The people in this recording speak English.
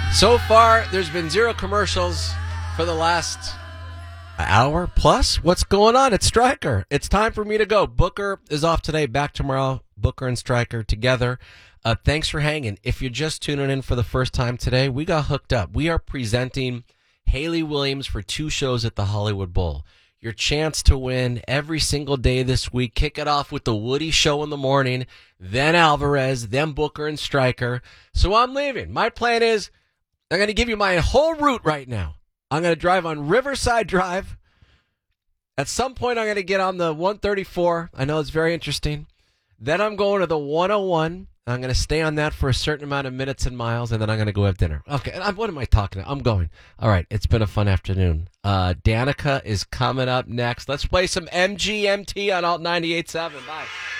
So far, there's been zero commercials for the last hour plus. What's going on? It's Stryker. It's time for me to go. Booker is off today, back tomorrow. Booker and Stryker together. Thanks for hanging. If you're just tuning in for the first time today, we got hooked up. We are presenting Hayley Williams for 2 shows at the Hollywood Bowl. Your chance to win every single day this week. Kick it off with the Woody Show in the morning, then Alvarez, then Booker and Stryker. So I'm leaving. My plan is I'm going to give you my whole route right now. I'm going to drive on Riverside Drive. At some point, I'm going to get on the 134. I know it's very interesting. Then I'm going to the 101. I'm going to stay on that for a certain amount of minutes and miles, and then I'm going to go have dinner. Okay, what am I talking about? I'm going. All right, it's been a fun afternoon. Danica is coming up next. Let's play some MGMT on Alt 98.7. Bye.